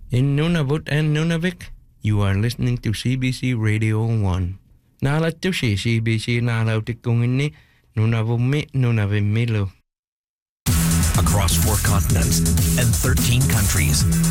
In Nunavut and Nunavik, you are listening to CBC Radio 1. Nalat to CBC nalautik kung inni Nunavummi Nunavimmilu. Across 4 continents and 13 countries.